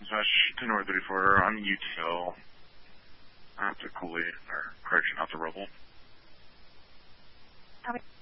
dispatch to North 34 on UTL at the Cooley, or correction, out the rubble. Copy.